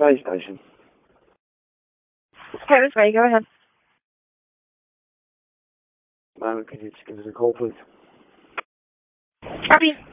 Space Station. Okay, that's ready. Go ahead. Moment, could you just give us a call, please? Copy.